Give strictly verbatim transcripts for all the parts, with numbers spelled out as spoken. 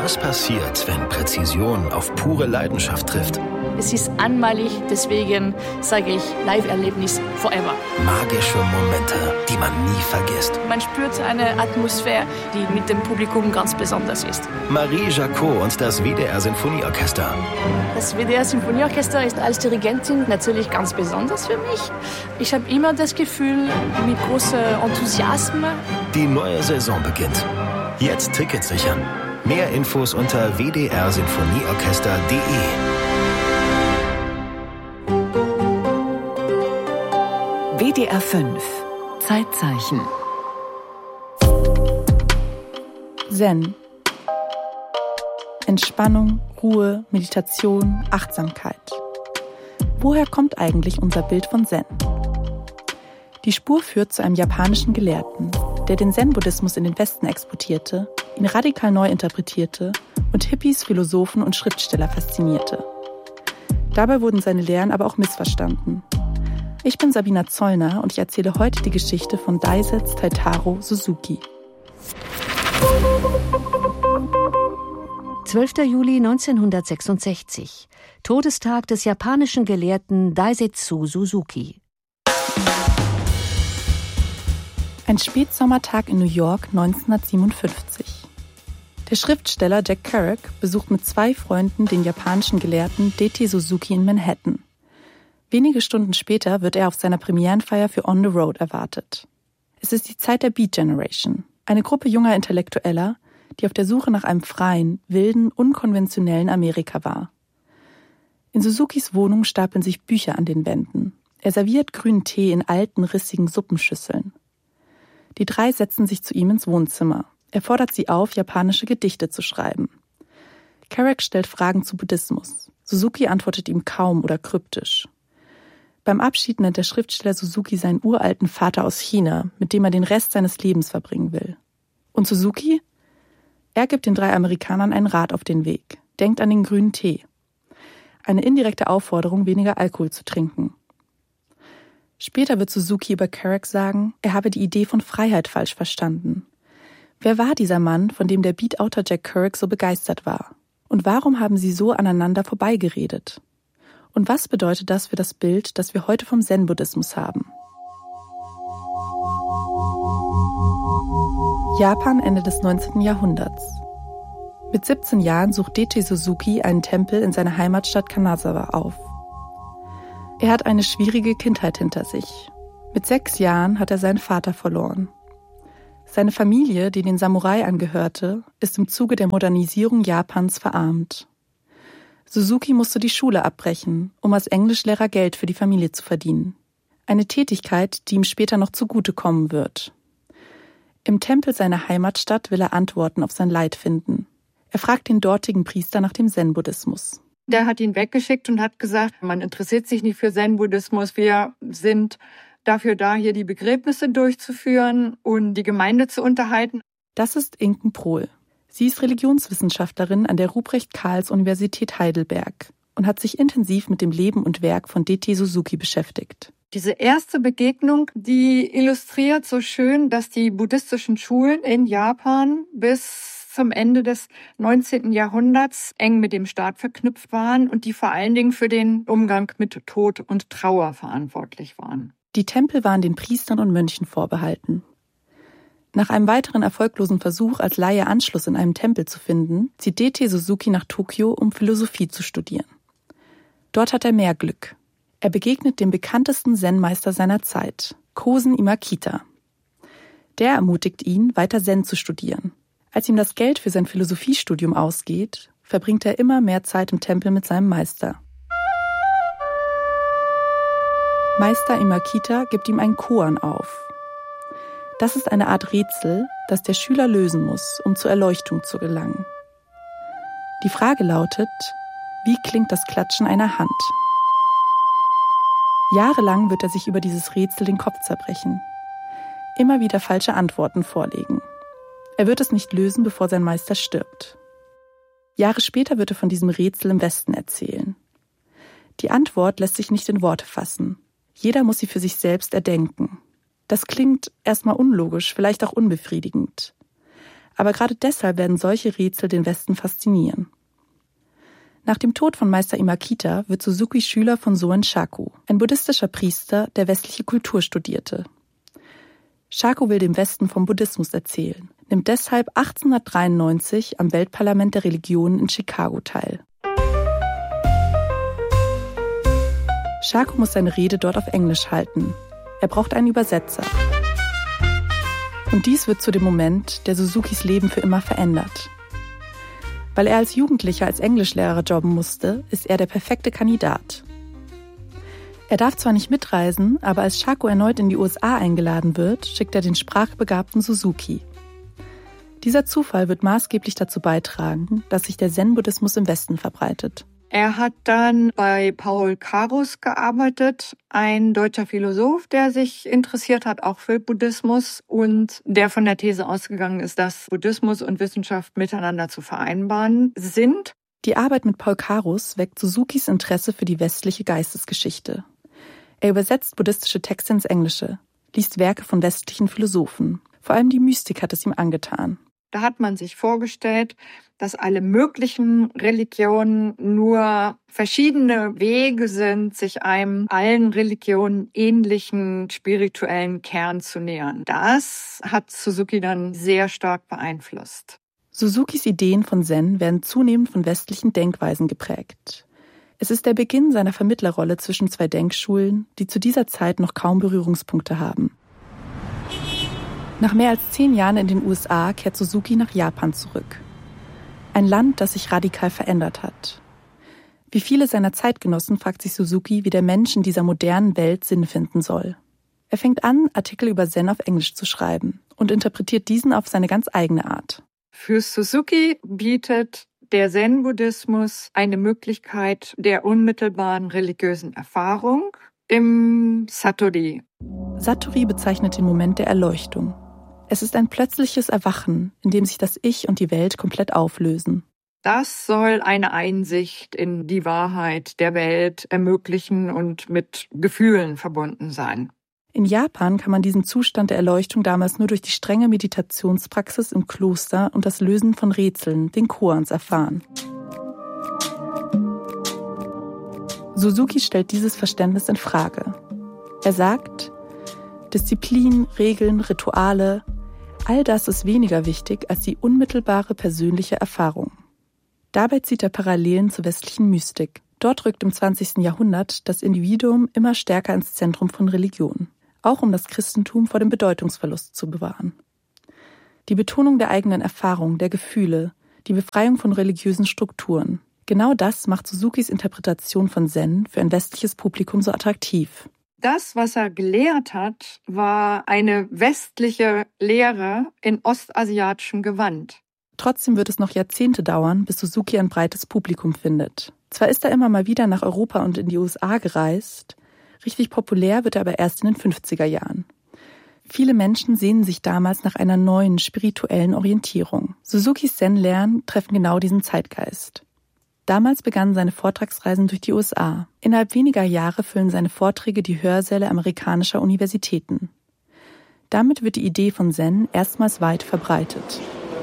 Was passiert, wenn Präzision auf pure Leidenschaft trifft? Es ist einmalig, deswegen sage ich Live-Erlebnis forever. Magische Momente, die man nie vergisst. Man spürt eine Atmosphäre, die mit dem Publikum ganz besonders ist. Marie Jacot und das W D R-Sinfonieorchester. Das W D R-Sinfonieorchester ist als Dirigentin natürlich ganz besonders für mich. Ich habe immer das Gefühl, mit großem Enthusiasmus. Die neue Saison beginnt. Jetzt Tickets sichern. Mehr Infos unter w d r sinfonieorchester punkt d e. W D R fünf Zeitzeichen. Zen. Entspannung, Ruhe, Meditation, Achtsamkeit. Woher kommt eigentlich unser Bild von Zen? Die Spur führt zu einem japanischen Gelehrten, der den Zen-Buddhismus in den Westen exportierte, ihn radikal neu interpretierte und Hippies, Philosophen und Schriftsteller faszinierte. Dabei wurden seine Lehren aber auch missverstanden. Ich bin Sabina Zollner und ich erzähle heute die Geschichte von Daisetsu Taitaro Suzuki. zwölfter Juli neunzehnhundertsechsundsechzig, Todestag des japanischen Gelehrten Daisetsu Suzuki. Ein Spätsommertag in New York neunzehnhundertsiebenundfünfzig. Der Schriftsteller Jack Kerouac besucht mit zwei Freunden den japanischen Gelehrten D T Suzuki in Manhattan. Wenige Stunden später wird er auf seiner Premierenfeier für On the Road erwartet. Es ist die Zeit der Beat Generation, eine Gruppe junger Intellektueller, die auf der Suche nach einem freien, wilden, unkonventionellen Amerika war. In Suzukis Wohnung stapeln sich Bücher an den Wänden. Er serviert grünen Tee in alten, rissigen Suppenschüsseln. Die drei setzen sich zu ihm ins Wohnzimmer. Er fordert sie auf, japanische Gedichte zu schreiben. Kerouac stellt Fragen zu Buddhismus. Suzuki antwortet ihm kaum oder kryptisch. Beim Abschied nennt der Schriftsteller Suzuki seinen uralten Vater aus China, mit dem er den Rest seines Lebens verbringen will. Und Suzuki? Er gibt den drei Amerikanern einen Rat auf den Weg. Denkt an den grünen Tee. Eine indirekte Aufforderung, weniger Alkohol zu trinken. Später wird Suzuki über Kerouac sagen, er habe die Idee von Freiheit falsch verstanden. Wer war dieser Mann, von dem der Beat-Autor Jack Kerouac so begeistert war? Und warum haben sie so aneinander vorbeigeredet? Und was bedeutet das für das Bild, das wir heute vom Zen-Buddhismus haben? Japan Ende des neunzehnten Jahrhunderts. Mit siebzehn Jahren sucht D T Suzuki einen Tempel in seiner Heimatstadt Kanazawa auf. Er hat eine schwierige Kindheit hinter sich. Mit sechs Jahren hat er seinen Vater verloren. Seine Familie, die den Samurai angehörte, ist im Zuge der Modernisierung Japans verarmt. Suzuki musste die Schule abbrechen, um als Englischlehrer Geld für die Familie zu verdienen. Eine Tätigkeit, die ihm später noch zugutekommen wird. Im Tempel seiner Heimatstadt will er Antworten auf sein Leid finden. Er fragt den dortigen Priester nach dem Zen-Buddhismus. Der hat ihn weggeschickt und hat gesagt, man interessiert sich nicht für Zen-Buddhismus, wir sind dafür da, hier die Begräbnisse durchzuführen und die Gemeinde zu unterhalten. Das ist Inken Prohl. Sie ist Religionswissenschaftlerin an der Ruprecht-Karls-Universität Heidelberg und hat sich intensiv mit dem Leben und Werk von D T Suzuki beschäftigt. Diese erste Begegnung, die illustriert so schön, dass die buddhistischen Schulen in Japan bis zum Ende des neunzehnten Jahrhunderts eng mit dem Staat verknüpft waren und die vor allen Dingen für den Umgang mit Tod und Trauer verantwortlich waren. Die Tempel waren den Priestern und Mönchen vorbehalten. Nach einem weiteren erfolglosen Versuch, als Laie Anschluss in einem Tempel zu finden, zieht D T Suzuki nach Tokio, um Philosophie zu studieren. Dort hat er mehr Glück. Er begegnet dem bekanntesten Zen-Meister seiner Zeit, Kosen Imakita. Der ermutigt ihn, weiter Zen zu studieren. Als ihm das Geld für sein Philosophiestudium ausgeht, verbringt er immer mehr Zeit im Tempel mit seinem Meister. Meister Imakita gibt ihm einen Koan auf. Das ist eine Art Rätsel, das der Schüler lösen muss, um zur Erleuchtung zu gelangen. Die Frage lautet, wie klingt das Klatschen einer Hand? Jahrelang wird er sich über dieses Rätsel den Kopf zerbrechen. Immer wieder falsche Antworten vorlegen. Er wird es nicht lösen, bevor sein Meister stirbt. Jahre später wird er von diesem Rätsel im Westen erzählen. Die Antwort lässt sich nicht in Worte fassen. Jeder muss sie für sich selbst erdenken. Das klingt erstmal unlogisch, vielleicht auch unbefriedigend. Aber gerade deshalb werden solche Rätsel den Westen faszinieren. Nach dem Tod von Meister Imakita wird Suzuki Schüler von Soen Shaku, ein buddhistischer Priester, der westliche Kultur studierte. Shaku will dem Westen vom Buddhismus erzählen, nimmt deshalb achtzehnhundertdreiundneunzig am Weltparlament der Religionen in Chicago teil. Shaku muss seine Rede dort auf Englisch halten. Er braucht einen Übersetzer. Und dies wird zu dem Moment, der Suzukis Leben für immer verändert. Weil er als Jugendlicher als Englischlehrer jobben musste, ist er der perfekte Kandidat. Er darf zwar nicht mitreisen, aber als Shaku erneut in die U S A eingeladen wird, schickt er den sprachbegabten Suzuki. Dieser Zufall wird maßgeblich dazu beitragen, dass sich der Zen-Buddhismus im Westen verbreitet. Er hat dann bei Paul Carus gearbeitet, ein deutscher Philosoph, der sich interessiert hat auch für Buddhismus und der von der These ausgegangen ist, dass Buddhismus und Wissenschaft miteinander zu vereinbaren sind. Die Arbeit mit Paul Carus weckt Suzukis Interesse für die westliche Geistesgeschichte. Er übersetzt buddhistische Texte ins Englische, liest Werke von westlichen Philosophen. Vor allem die Mystik hat es ihm angetan. Da hat man sich vorgestellt, dass alle möglichen Religionen nur verschiedene Wege sind, sich einem allen Religionen ähnlichen spirituellen Kern zu nähern. Das hat Suzuki dann sehr stark beeinflusst. Suzukis Ideen von Zen werden zunehmend von westlichen Denkweisen geprägt. Es ist der Beginn seiner Vermittlerrolle zwischen zwei Denkschulen, die zu dieser Zeit noch kaum Berührungspunkte haben. Nach mehr als zehn Jahren in den U S A kehrt Suzuki nach Japan zurück. Ein Land, das sich radikal verändert hat. Wie viele seiner Zeitgenossen fragt sich Suzuki, wie der Mensch in dieser modernen Welt Sinn finden soll. Er fängt an, Artikel über Zen auf Englisch zu schreiben und interpretiert diesen auf seine ganz eigene Art. Für Suzuki bietet der Zen-Buddhismus eine Möglichkeit der unmittelbaren religiösen Erfahrung im Satori. Satori bezeichnet den Moment der Erleuchtung. Es ist ein plötzliches Erwachen, in dem sich das Ich und die Welt komplett auflösen. Das soll eine Einsicht in die Wahrheit der Welt ermöglichen und mit Gefühlen verbunden sein. In Japan kann man diesen Zustand der Erleuchtung damals nur durch die strenge Meditationspraxis im Kloster und das Lösen von Rätseln, den Koans, erfahren. Suzuki stellt dieses Verständnis in Frage. Er sagt, Disziplin, Regeln, Rituale, all das ist weniger wichtig als die unmittelbare persönliche Erfahrung. Dabei zieht er Parallelen zur westlichen Mystik. Dort rückt im zwanzigsten Jahrhundert das Individuum immer stärker ins Zentrum von Religion, auch um das Christentum vor dem Bedeutungsverlust zu bewahren. Die Betonung der eigenen Erfahrung, der Gefühle, die Befreiung von religiösen Strukturen. Genau das macht Suzukis Interpretation von Zen für ein westliches Publikum so attraktiv. Das, was er gelehrt hat, war eine westliche Lehre in ostasiatischem Gewand. Trotzdem wird es noch Jahrzehnte dauern, bis Suzuki ein breites Publikum findet. Zwar ist er immer mal wieder nach Europa und in die U S A gereist, richtig populär wird er aber erst in den fünfziger Jahren. Viele Menschen sehnen sich damals nach einer neuen spirituellen Orientierung. Suzukis Zen-Lehren treffen genau diesen Zeitgeist. Damals begannen seine Vortragsreisen durch die U S A. Innerhalb weniger Jahre füllen seine Vorträge die Hörsäle amerikanischer Universitäten. Damit wird die Idee von Zen erstmals weit verbreitet.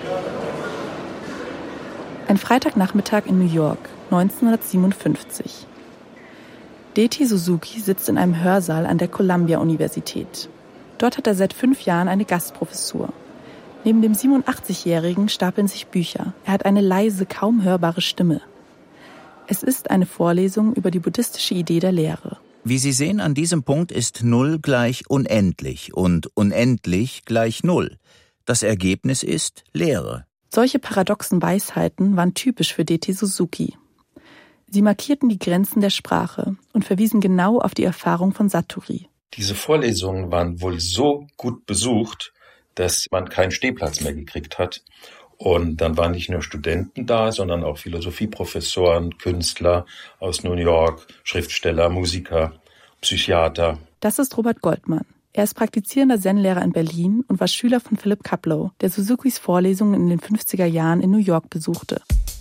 Ein Freitagnachmittag in New York, neunzehnhundertsiebenundfünfzig. Deti Suzuki sitzt in einem Hörsaal an der Columbia-Universität. Dort hat er seit fünf Jahren eine Gastprofessur. Neben dem siebenundachtzigjährigen stapeln sich Bücher. Er hat eine leise, kaum hörbare Stimme. Es ist eine Vorlesung über die buddhistische Idee der Lehre. Wie Sie sehen, an diesem Punkt ist Null gleich unendlich und unendlich gleich Null. Das Ergebnis ist Lehre. Solche paradoxen Weisheiten waren typisch für Deti Suzuki. Sie markierten die Grenzen der Sprache und verwiesen genau auf die Erfahrung von Satori. Diese Vorlesungen waren wohl so gut besucht, dass man keinen Stehplatz mehr gekriegt hat. Und dann waren nicht nur Studenten da, sondern auch Philosophieprofessoren, Künstler aus New York, Schriftsteller, Musiker, Psychiater. Das ist Robert Goldman. Er ist praktizierender Zen-Lehrer in Berlin und war Schüler von Philip Kaplow, der Suzukis Vorlesungen in den fünfziger Jahren in New York besuchte.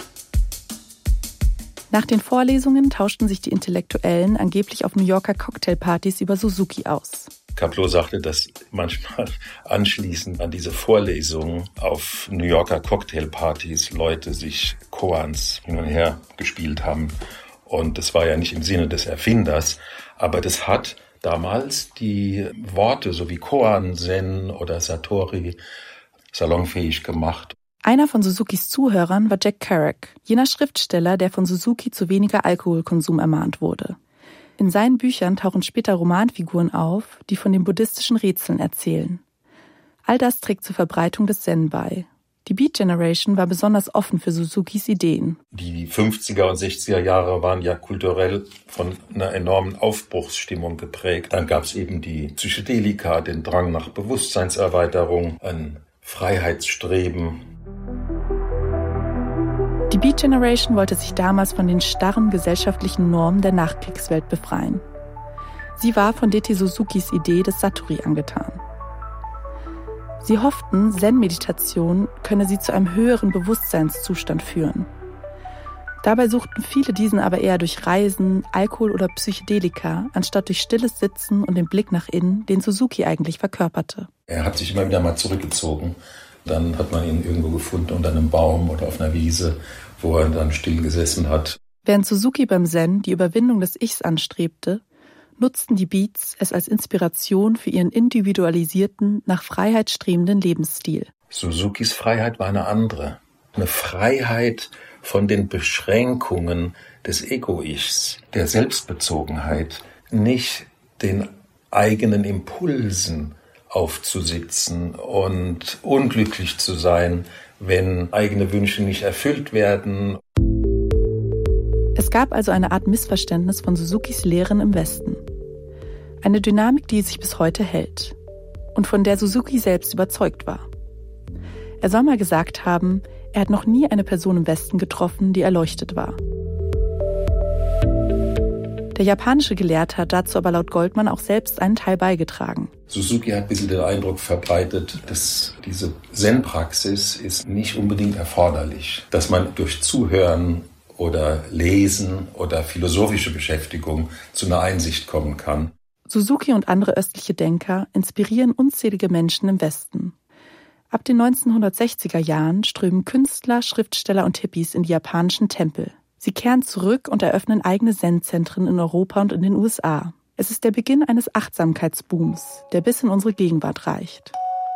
Nach den Vorlesungen tauschten sich die Intellektuellen angeblich auf New Yorker Cocktailpartys über Suzuki aus. Kaplow sagte, dass manchmal anschließend an diese Vorlesungen auf New Yorker Cocktailpartys Leute sich Koans hin und her gespielt haben. Und das war ja nicht im Sinne des Erfinders, aber das hat damals die Worte so wie Koan, Zen oder Satori salonfähig gemacht. Einer von Suzukis Zuhörern war Jack Kerouac, jener Schriftsteller, der von Suzuki zu weniger Alkoholkonsum ermahnt wurde. In seinen Büchern tauchen später Romanfiguren auf, die von den buddhistischen Rätseln erzählen. All das trägt zur Verbreitung des Zen bei. Die Beat Generation war besonders offen für Suzukis Ideen. Die fünfziger und sechziger Jahre waren ja kulturell von einer enormen Aufbruchsstimmung geprägt. Dann gab es eben die Psychedelika, den Drang nach Bewusstseinserweiterung, ein Freiheitsstreben. Die Beat Generation wollte sich damals von den starren gesellschaftlichen Normen der Nachkriegswelt befreien. Sie war von D T Suzukis Idee des Satori angetan. Sie hofften, Zen-Meditation könne sie zu einem höheren Bewusstseinszustand führen. Dabei suchten viele diesen aber eher durch Reisen, Alkohol oder Psychedelika, anstatt durch stilles Sitzen und den Blick nach innen, den Suzuki eigentlich verkörperte. Er hat sich immer wieder mal zurückgezogen. Dann hat man ihn irgendwo gefunden unter einem Baum oder auf einer Wiese, wo er dann still gesessen hat. Während Suzuki beim Zen die Überwindung des Ichs anstrebte, nutzten die Beats es als Inspiration für ihren individualisierten, nach Freiheit strebenden Lebensstil. Suzukis Freiheit war eine andere. Eine Freiheit von den Beschränkungen des Ego-Ichs, der Selbstbezogenheit, nicht den eigenen Impulsen aufzusitzen und unglücklich zu sein, wenn eigene Wünsche nicht erfüllt werden. Es gab also eine Art Missverständnis von Suzukis Lehren im Westen. Eine Dynamik, die sich bis heute hält und von der Suzuki selbst überzeugt war. Er soll mal gesagt haben, er hat noch nie eine Person im Westen getroffen, die erleuchtet war. Der japanische Gelehrte hat dazu aber laut Goldman auch selbst einen Teil beigetragen. Suzuki hat ein bisschen den Eindruck verbreitet, dass diese Zen-Praxis ist nicht unbedingt erforderlich, dass man durch Zuhören oder Lesen oder philosophische Beschäftigung zu einer Einsicht kommen kann. Suzuki und andere östliche Denker inspirieren unzählige Menschen im Westen. Ab den neunzehnhundertsechziger Jahren strömen Künstler, Schriftsteller und Hippies in die japanischen Tempel. Sie kehren zurück und eröffnen eigene Zen-Zentren in Europa und in den U S A. Es ist der Beginn eines Achtsamkeitsbooms, der bis in unsere Gegenwart reicht.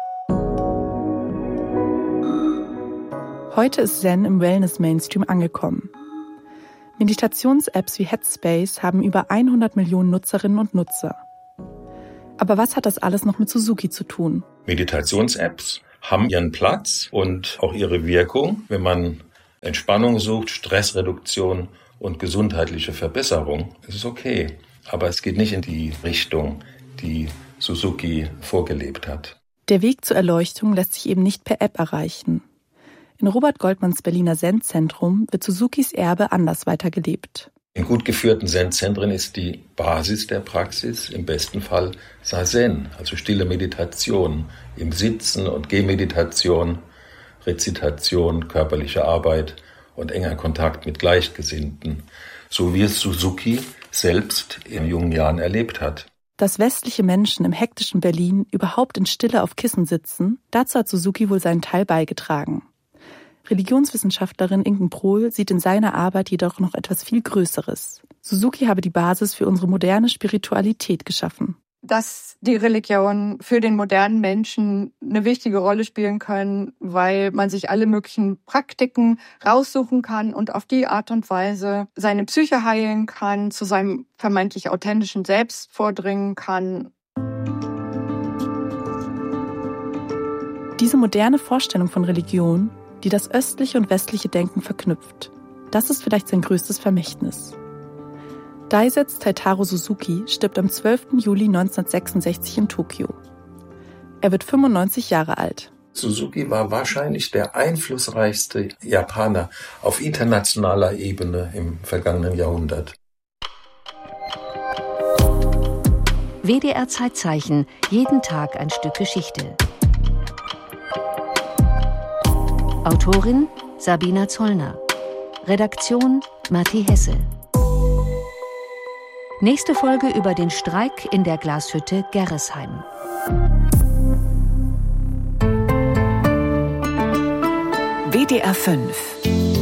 Heute ist Zen im Wellness-Mainstream angekommen. Meditations-Apps wie Headspace haben über hundert Millionen Nutzerinnen und Nutzer. Aber was hat das alles noch mit Suzuki zu tun? Meditations-Apps haben ihren Platz und auch ihre Wirkung, wenn man Entspannung sucht, Stressreduktion und gesundheitliche Verbesserung. Es ist okay, aber es geht nicht in die Richtung, die Suzuki vorgelebt hat. Der Weg zur Erleuchtung lässt sich eben nicht per App erreichen. In Robert Goldmans Berliner Zen-Zentrum wird Suzukis Erbe anders weitergelebt. In gut geführten Zen-Zentren ist die Basis der Praxis im besten Fall Zazen, also stille Meditation, im Sitzen und Gehmeditation, Rezitation, körperliche Arbeit und enger Kontakt mit Gleichgesinnten, so wie es Suzuki selbst in jungen Jahren erlebt hat. Dass westliche Menschen im hektischen Berlin überhaupt in Stille auf Kissen sitzen, dazu hat Suzuki wohl seinen Teil beigetragen. Religionswissenschaftlerin Inken Prohl sieht in seiner Arbeit jedoch noch etwas viel Größeres. Suzuki habe die Basis für unsere moderne Spiritualität geschaffen. Dass die Religionen für den modernen Menschen eine wichtige Rolle spielen können, weil man sich alle möglichen Praktiken raussuchen kann und auf die Art und Weise seine Psyche heilen kann, zu seinem vermeintlich authentischen Selbst vordringen kann. Diese moderne Vorstellung von Religion, die das östliche und westliche Denken verknüpft, das ist vielleicht sein größtes Vermächtnis. Daisetsu Taitaro Suzuki stirbt am zwölften Juli neunzehnhundertsechsundsechzig in Tokio. Er wird fünfundneunzig Jahre alt. Suzuki war wahrscheinlich der einflussreichste Japaner auf internationaler Ebene im vergangenen Jahrhundert. W D R Zeitzeichen, jeden Tag ein Stück Geschichte. Autorin Sabina Zollner. Redaktion Matti Hesse. Nächste Folge über den Streik in der Glashütte Gerresheim. W D R fünf